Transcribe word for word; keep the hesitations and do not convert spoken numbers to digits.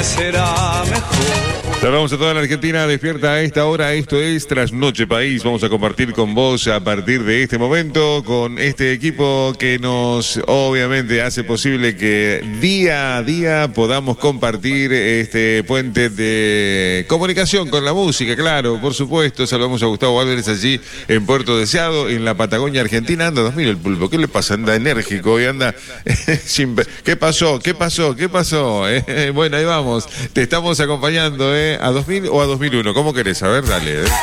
será mejor. Saludamos a toda la Argentina despierta a esta hora. Esto es Trasnoche País. Vamos a compartir con vos a partir de este momento con este equipo que nos obviamente hace posible que día a día podamos compartir este puente de comunicación con la música, claro, por supuesto. Saludamos a Gustavo Álvarez allí en Puerto Deseado, en la Patagonia Argentina. Anda dos mil el pulpo, ¿qué le pasa? Anda enérgico y anda sin... ¿Qué pasó? ¿Qué pasó? ¿Qué pasó? Eh, bueno, ahí vamos. Te estamos acompañando, ¿eh? ¿A dos mil o a dos mil uno? ¿Cómo querés? A ver, dale. ¿eh?